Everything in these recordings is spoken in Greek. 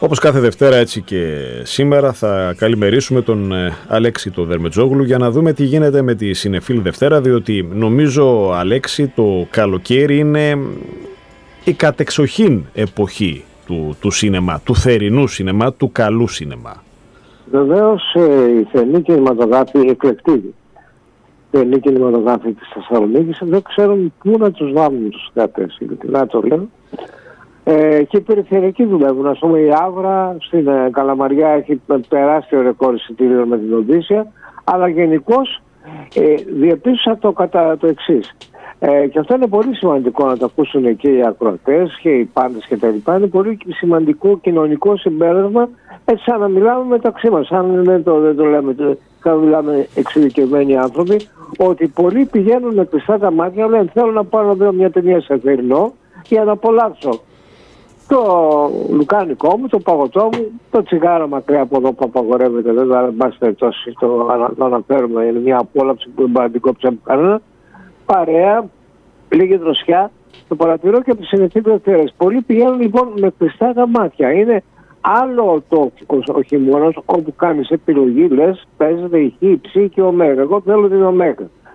Όπως κάθε Δευτέρα, έτσι και σήμερα θα καλημερίσουμε τον Αλέξη το Δερμετζόγλου για να δούμε τι γίνεται με τη Συνεφίλ Δευτέρα, διότι νομίζω, Αλέξη, το καλοκαίρι είναι η κατεξοχήν εποχή του σίνεμα, του θερινού σίνεμα, του καλού σίνεμα. Βεβαίως οι θερινοί κινηματογράφοι, εκλεκτοί θερινοί κινηματογράφοι της Θεσσαλονίκης δεν ξέρουν πού να τους βάλουν τους θεατές, ειλικρινά το λέω. Και οι περιφερειακοί δουλεύουν. Ας πούμε, η Άβρα στην Καλαμαριά έχει τεράστιο ρεκόρ εισιτήριων με την Οδύσσια, αλλά γενικώς διεπίστωσα το εξής. Και αυτό είναι πολύ σημαντικό να το ακούσουν και οι ακροατές και οι πάντες και τα λοιπά. Είναι πολύ σημαντικό κοινωνικό συμπέρασμα, έτσι σαν να μιλάμε μεταξύ μας. Αν δεν το λέμε, θα μιλάμε εξειδικευμένοι άνθρωποι, ότι πολλοί πηγαίνουν με κλειστά τα μάτια, λένε θέλω να πάω να δω μια ταινία σε θερινό για να απολαύσω το λουκάνικό μου, το παγωτό μου, το τσιγάρο μακριά από εδώ που απαγορεύεται. Δεν μας περιπτώσει το αναφέρουμε, είναι μια απόλαυση που δεν μπορεί να την κόψει από κανένα. Παρέα, λίγη δροσιά, το παρατηρώ και από τις Συνεφίλ Δευτέρες. Πολλοί πηγαίνουν λοιπόν με κλειστά τα μάτια. Είναι άλλο τόξικος ο χειμώνας, όπου κάνεις επιλογή, λες, παίζεται η Χ, η Ψ και η Ω. Εγώ θέλω την Ω.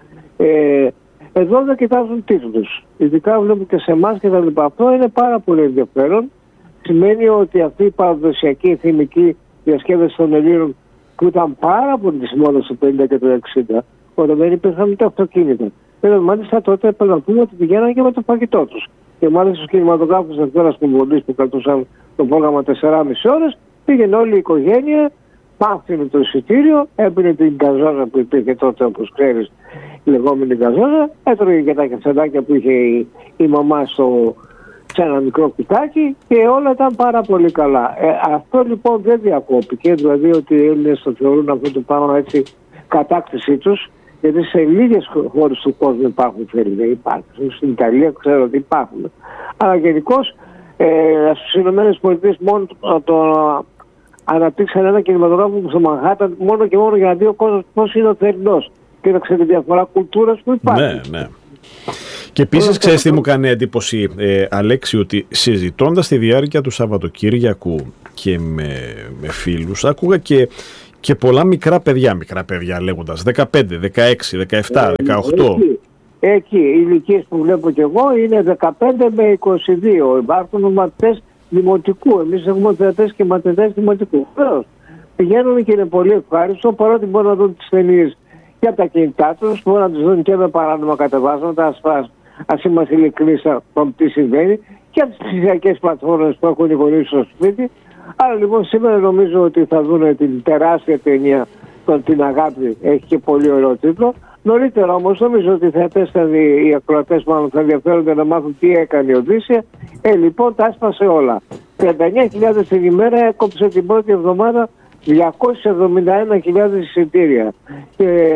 Εδώ δεν κοιτάζουν τίτλους. Ειδικά βλέπω και σε εμάς και τα λοιπά. Αυτό είναι πάρα πολύ ενδιαφέρον. Σημαίνει ότι αυτή η παραδοσιακή θυμική διασκέδαση των Ελλήνων που ήταν πάρα πολύ της μόδας το 50 και το 60, όταν δεν υπήρχαν ούτε αυτοκίνητα. Μάλιστα τότε πρέπει να πούμε ότι πηγαίναν και με το φαγητό τους. Και μάλιστα στους κινηματογράφους Δευτέρας Κουμβολής που κρατούσαν το πρόγραμμα 4,5 ώρες, πήγαινε όλη η οικογένεια, πάφτινε το εισιτήριο, έπινε την γκαζόζα που υπήρχε τότε, όπως ξέρεις, η λεγόμενη γκαζόζα, έτρωγε και τα κετσεδάκια που είχε η μαμά σε ένα μικρό κουτάκι και όλα ήταν πάρα πολύ καλά. Αυτό λοιπόν δεν διακόπηκε, δηλαδή ότι οι Έλληνες το θεωρούν αυτό το πράγμα έτσι κατάκτησή τους, γιατί σε λίγες χώρες του κόσμου υπάρχουν θερινοί, υπάρχουν. Στην Ιταλία ξέρω ότι υπάρχουν. Αλλά γενικώς στις Ηνωμένες Πολιτείες μόνο το αναπτύξαν ένα κινηματογράφο που στο Μανχάταν μόνο και μόνο για να δει ο κόσμος πώς είναι ο θερινός. Κοίταξε τη διαφορά κουλτούρας που υπάρχει. Ναι, ναι. Και επίσης, ξέρεις τι μου κάνει εντύπωση, Αλέξη, ότι συζητώντας τη διάρκεια του Σαββατοκύριακου και με φίλους, άκουγα και πολλά μικρά παιδιά λέγοντας 15, 16, 17, 18. Εκεί οι ηλικίες που βλέπω κι εγώ είναι 15 με 22. Υπάρχουν μαθητές δημοτικού. Εμείς έχουμε θεατές και μαθητές δημοτικού. Πηγαίνουν και είναι πολύ ευχάριστο, παρότι μπορούν να δουν τις ταινίες και από τα κινητά τους, μπορούν να τις δουν και με παράνομα κατεβάσματα, ας είμαστε ειλικρινείς από τι συμβαίνει, και από τις ψηφιακές πλατφόρμες που έχουν οι γονείς στο σπίτι. Άρα λοιπόν σήμερα νομίζω ότι θα δουν την τεράστια ταινία, την Αγάπη, έχει και πολύ ωραίο τίτλο. Νωρίτερα όμως νομίζω ότι οι ακροατές μάλλον θα ενδιαφέρονται να μάθουν τι έκανε η Οδύσσια. Λοιπόν τα έσπασε όλα. 39.000 την ημέρα, έκοψε την πρώτη εβδομάδα 271.000 εισιτήρια και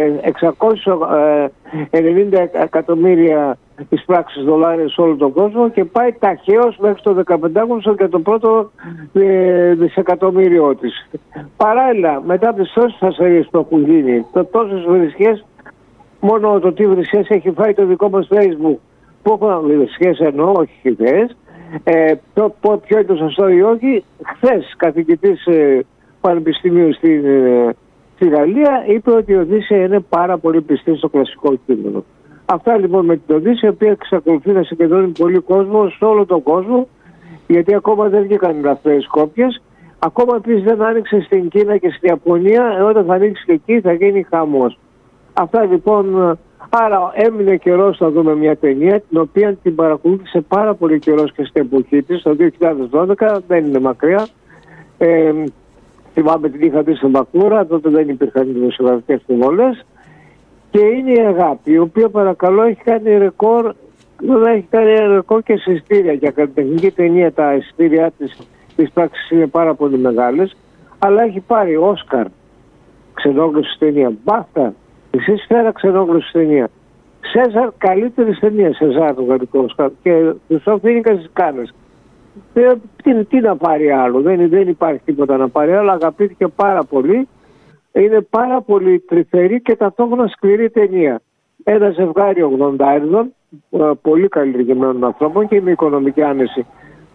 690 εκατομμύρια εισπράξεις δολάρια σε όλο τον κόσμο και πάει ταχαίως μέχρι το 15χρονο και το πρώτο δισεκατομμύριό της. Παράλληλα, μετά από τις τόσες φασαρίες που έχουν γίνει, τόσες βρισχές, μόνο το τι βρισχές έχει φάει το δικό μας Facebook, που έχουν βρισχές εννοώ, όχι ιδέες, ποιο είναι το σωστό ή όχι. Χθες καθηγητής πανεπιστημίου στη Γαλλία είπε ότι η Οδύσσια είναι πάρα πολύ πιστή στο κλασικό κείμενο. Αυτά λοιπόν με την Οδύσσια, η οποία εξακολουθεί να συγκεντρώνει πολύ κόσμο σε όλο τον κόσμο, γιατί ακόμα δεν βγήκαν οι λαθρές κόπιες. Ακόμα επίσης δεν άνοιξε στην Κίνα και στην Ιαπωνία, όταν θα ανοίξει και εκεί θα γίνει χαμός. Αυτά λοιπόν, άρα έμεινε καιρός να δούμε μια ταινία, την οποία την παρακολούθησε πάρα πολύ καιρός και στην εποχή της, το 2012, δεν είναι μακριά. Θυμάμαι την είχα δει στην Μπακούρα, τότε δεν υπήρχαν οι δημοσιογραφικές συμβολές. Και είναι η Αγάπη, η οποία παρακαλώ έχει κάνει ρεκόρ, και σε εισιτήρια. Για καλλιτεχνική ταινία τα εισιτήριά της πράξης είναι πάρα πολύ μεγάλες, αλλά έχει πάρει Όσκαρ ξενόγλωση ταινία, Μπάφτα, Χρυσή Σφαίρα ξενόγλωση ταινία, Σέζαρ καλύτερη ταινία, Σέζαρ το γαλλικό Όσκαρ, και Χρυσό Φίνικα στις Κάνες. Τι να πάρει άλλο, δεν υπάρχει τίποτα να πάρει άλλο. Αγαπήθηκε πάρα πολύ. Είναι πάρα πολύ τρυφερή και ταυτόχρονα σκληρή ταινία. Ένα ζευγάρι 80 πολύ καλλιεργημένων ανθρώπων και με οικονομική άνεση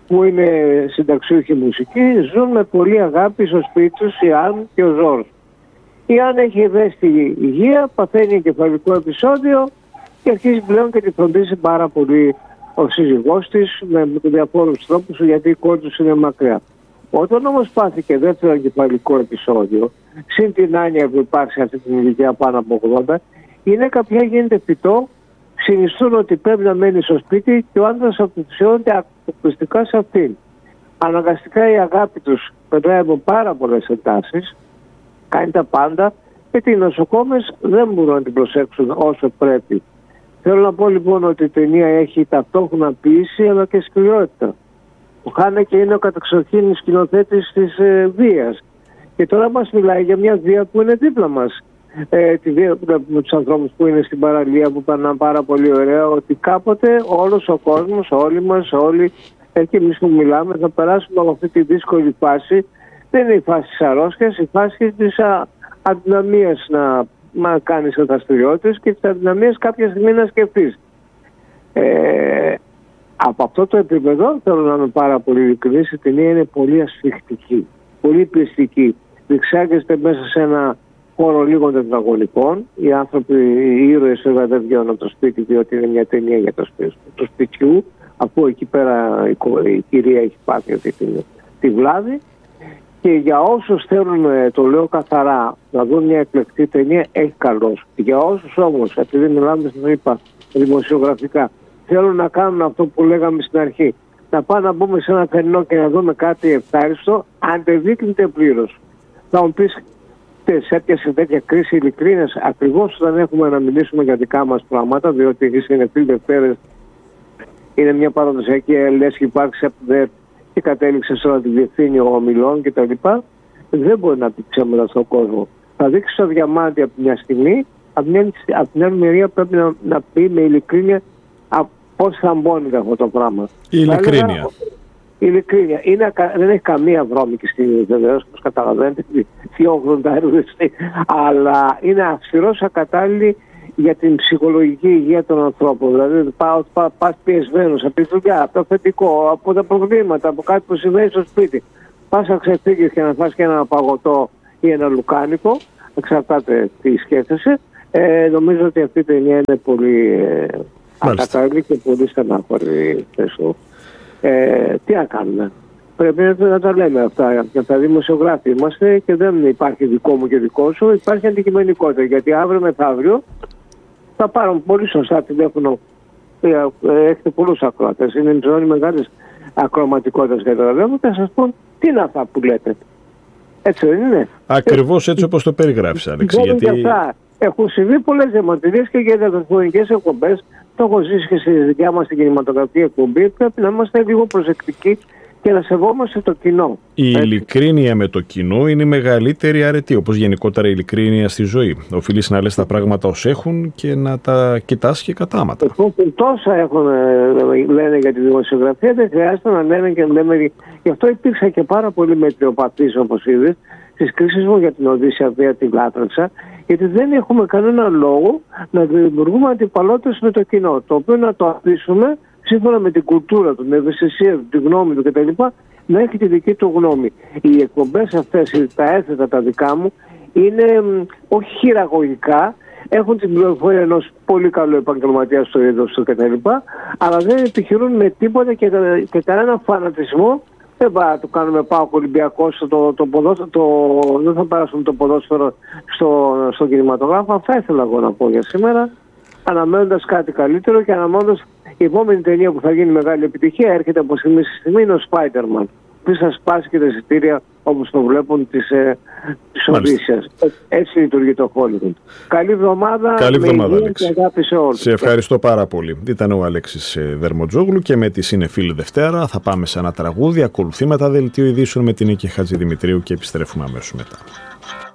που είναι συνταξιούχοι μουσική, ζουν με πολύ αγάπη στο σπίτι τους η Αν και ο Ζόρς. Η Αν έχει ευαίσθητη υγεία, παθαίνει εγκεφαλικό επεισόδιο και αρχίζει πλέον και τη φροντίζει πάρα πολύ ο σύζυγός της με διαφόρους τρόπους, γιατί η κόρη τους είναι μακριά. Όταν όμως πάθηκε δεύτερο εγκεφαλικό επεισόδιο, συν την άνοια που υπάρχει σε αυτή την ηλικία πάνω από 80, η γυναίκα πια γίνεται φυτό, συνιστούν ότι πρέπει να μένει στο σπίτι και ο άντρας αποφυσιώνεται αποκλειστικά σε αυτήν. Αναγκαστικά η αγάπη τους περνάει από πάρα πολλές εντάσεις, κάνει τα πάντα και οι νοσοκόμες δεν μπορούν να την προσέξουν όσο πρέπει. Θέλω να πω λοιπόν ότι η ταινία έχει ταυτόχρονα ποιήση αλλά και σκληρότητα. Ο Χάνεκε είναι ο κατεξοχήν σκηνοθέτης της βίας. Και τώρα μας μιλάει για μια βία που είναι δίπλα μας. Τη βία με τους ανθρώπους που είναι στην παραλία, που περνάνε πάρα πολύ ωραία, ότι κάποτε όλος ο κόσμος, όλοι μας, όλοι, και εμείς που μιλάμε, θα περάσουμε από αυτή τη δύσκολη φάση. Δεν είναι η φάση της αρρώστιας, η φάση της αδυναμίας να κάνεις δραστηριότητες και της αδυναμίας κάποια στιγμή να σκεφτείς. Από αυτό το επίπεδο, θέλω να είμαι πάρα πολύ ειλικρινής, η ταινία είναι πολύ ασφιχτική, πολύ πιστική. Διεξάγεστε μέσα σε ένα χώρο λίγων τετραγωνικών. Οι άνθρωποι, οι ήρωες βέβαια δεν βγαίνουν από το σπίτι, διότι είναι μια ταινία για το σπίτι του σπιτιού, αφού εκεί πέρα η κυρία έχει πάθει αυτή τη βλάβη. Και για όσους θέλουν, το λέω καθαρά, να δουν μια εκλεκτή ταινία, έχει καλώς. Για όσους όμως, επειδή μιλάμε στην είπα δημοσιογραφικά, θέλουν να κάνουν αυτό που λέγαμε στην αρχή, να πάμε να μπούμε σε ένα κενό και να δούμε κάτι ευχάριστο, αντεδείκνυται πλήρως. Θα μου πεις, σε τέτοια κρίση ειλικρίνειας, ακριβώς όταν έχουμε να μιλήσουμε για δικά μας πράγματα, διότι οι συνεφίλ Δευτέρες είναι μια παραδοσιακή λέσχη που άρχισε από την και κατέληξε σε να τη διευθύνει ο Μιλών κτλ. Δεν μπορεί να πει ψέματα στον κόσμο. Θα δείξει το διαμάντι από μια στιγμή, από την άλλη μεριά πρέπει να πει με ειλικρίνεια πώς θαμπώνεται αυτό το πράγμα. Η ειλικρίνεια. Η ειλικρίνεια. Δεν έχει καμία βρώμικη στιγμή, βεβαίως, όπως καταλαβαίνετε, 80 αλλά είναι αυστηρός ακατάλληλη για την ψυχολογική υγεία των ανθρώπων. Δηλαδή, πας πιεσμένος από τη δουλειά, από το αφεντικό, από τα προβλήματα, από κάτι που συμβαίνει στο σπίτι. Πας να ξεφύγεις και να φας και ένα παγωτό ή ένα λουκάνικο, εξαρτάται τι σκέφτεσαι. Νομίζω ότι αυτή η ταινία είναι πολύ ακατάλληλη και πολύ στενάχωρη. Τι να κάνουμε. Πρέπει να τα λέμε αυτά. Για τα δημοσιογράφοι είμαστε και δεν υπάρχει δικό μου και δικό σου, υπάρχει αντικειμενικότητα. Γιατί αύριο μεθαύριο θα πάρουν πολύ σωστά τηλέφωνο. Έχετε πολλούς ακροατές. Είναι η ζώνη μεγάλης ακροματικότητας καταλαβαίνω και θα σας πω τι είναι αυτά που λέτε. Έτσι δεν είναι. Ακριβώς έτσι όπως το περιγράφεις, Άλεξη. Γιατί αυτά έχουν συμβεί πολλές διαμαρτυρίες και για ραδιοφωνικές εκπομπές. Το έχω ζήσει και στη δικιά μας την κινηματογραφική εκπομπή. Πρέπει να είμαστε λίγο προσεκτικοί και να σεβόμαστε το κοινό. Η ειλικρίνεια με το κοινό είναι η μεγαλύτερη αρετή, όπως γενικότερα η ειλικρίνεια στη ζωή. Οφείλεις να λες τα πράγματα ως έχουν και να τα κοιτάς και κατάματα. Τόσα λένε για τη δημοσιογραφία, δεν χρειάζεται να λένε και λέμε. Γι' αυτό υπήρξα και πάρα πολύ μετριοπαθής, όπως είδες, στις κρίσεις μου για την Οδύσσια Βία την λάτρεψα, γιατί δεν έχουμε κανένα λόγο να δημιουργούμε αντιπαλότητες με το κοινό, το οποίο να το αφήσουμε σύμφωνα με την κουλτούρα του, την ευαισθησία του, τη γνώμη του κτλ. Να έχει τη δική του γνώμη. Οι εκπομπές αυτές, τα έθετα τα δικά μου, είναι όχι χειραγωγικά, έχουν την πληροφορία ενός πολύ καλού επαγγελματία στο είδος του κτλ. Αλλά δεν επιχειρούν με τίποτα και κανένα φανατισμό. Δεν θα το κάνουμε πάω Ολυμπιακός το ποδόσφαιρο, δεν θα περάσουμε το ποδόσφαιρο στο κινηματογράφο. Αυτά ήθελα εγώ να πω για σήμερα. Αναμένοντας κάτι καλύτερο και αναμένοντας η επόμενη ταινία που θα γίνει μεγάλη επιτυχία, έρχεται από στιγμή στη στιγμή, είναι ο Spider-Man. Που θα σπάσει και τα εισιτήρια όπως το βλέπουν της Οδύσσιας. Έτσι λειτουργεί το Hollywood. Καλή εβδομάδα. Καλή εβδομάδα, Αλέξη. Και αγάπη σε όλους. Σε ευχαριστώ πάρα πολύ. Ήταν ο Αλέξης Δερμοτζόγλου και με τη Συνεφίλ Δευτέρα θα πάμε σε ένα τραγούδι. Ακολουθεί μετά δελτίο ειδήσεων με την Νίκη Χατζηδημητρίου και επιστρέφουμε αμέσως μετά.